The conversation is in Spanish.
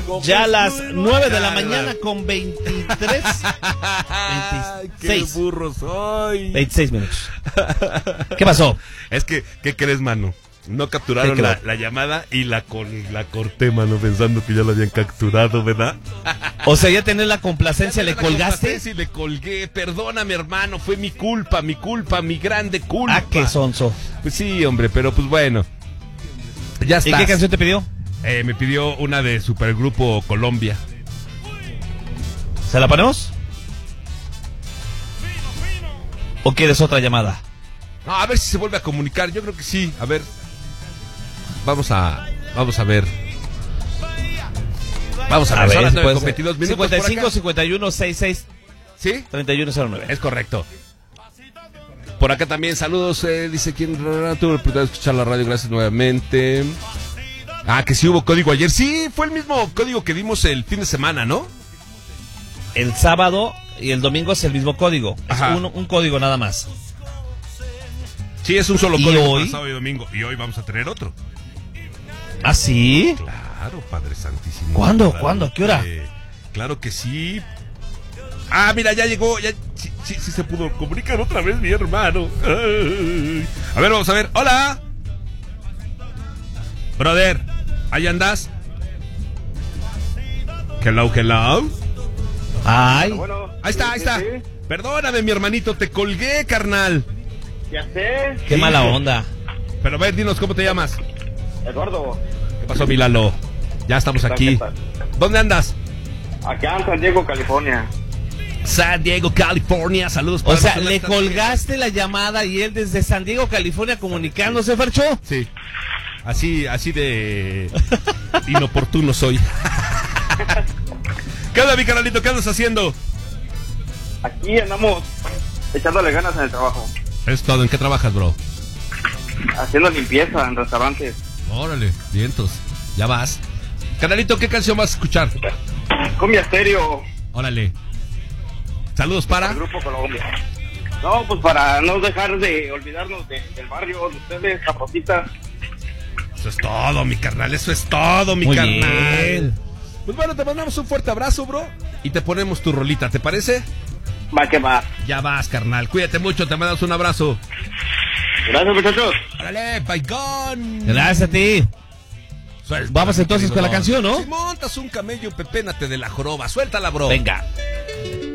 Ya a las 9 de la mañana con 26 ¡Qué burro soy! 26 minutos. ¿Qué pasó? Es que, ¿qué crees, mano? No capturaron la llamada y la corté, mano, pensando que ya la habían capturado, ¿verdad? O sea, ya tenés la complacencia, ¿le colgaste? Sí, le colgué. Perdóname, hermano, fue mi culpa, mi grande culpa. Ah, qué sonso. Pues sí, hombre, pero pues bueno. Ya está. ¿Y qué canción te pidió? Me pidió una de Supergrupo Colombia. ¿Se la ponemos? ¿O quieres otra llamada? No, a ver si se vuelve a comunicar. Yo creo que sí. A ver. Vamos a ver. Vamos a ver. Son las 9 con 22 minutos. 55 51 66 ¿Sí? 3109. Es correcto. Por acá también saludos. Dice quien tuve la oportunidad de escuchar la radio. Gracias nuevamente. Ah, que sí hubo código ayer. Sí, fue el mismo código que dimos el fin de semana, ¿no? El sábado y el domingo es el mismo código. Es un código nada más. Sí, es un solo código hoy? para sábado y domingo. Y hoy vamos a tener otro. ¿Ah, sí? Claro, Padre Santísimo. ¿Cuándo? Claro, ¿Cuándo? ¿A qué hora? Claro que sí. Ah, mira, ya llegó. Ya, sí se pudo comunicar otra vez mi hermano. Ay. A ver, vamos a ver. ¡Hola! Brother, ¿ahí andas? Hello. Ay. Bueno, Ahí está. Sí. Perdóname, mi hermanito, te colgué, carnal. Ya sé. Qué mala onda. Pero a ver, dinos, ¿cómo te llamas? Eduardo. ¿Qué pasó, mi Lalo? Ya estamos aquí. ¿Qué tal? ¿Dónde andas? Acá en San Diego, California. San Diego, California. Saludos para O sea, nosotros. le colgaste la llamada y él desde San Diego, California, comunicándose, Fercho. Sí. Así de inoportuno soy. ¿Qué onda, mi canalito? ¿Qué andas haciendo? Aquí andamos echándole ganas en el trabajo. Es todo. ¿En qué trabajas, bro? Haciendo limpieza en restaurantes. Órale, vientos. Ya vas. Canalito, ¿qué canción vas a escuchar? Cumbia Estéreo. Órale. Saludos para... El Grupo Colombia. No, pues para no dejar de olvidarnos del barrio, de ustedes, Sabrosita. Eso es todo, mi carnal. Eso es todo, mi carnal. Bien. Pues bueno, te mandamos un fuerte abrazo, bro. Y te ponemos tu rolita, ¿te parece? Va que va. Ya vas, carnal. Cuídate mucho, te mandamos un abrazo. Gracias, muchachos. Órale, baigón. Gracias a ti. Suelta, Vamos entonces con la canción, ¿no? Si montas un camello, pepénate de la joroba. Suéltala, bro. Venga.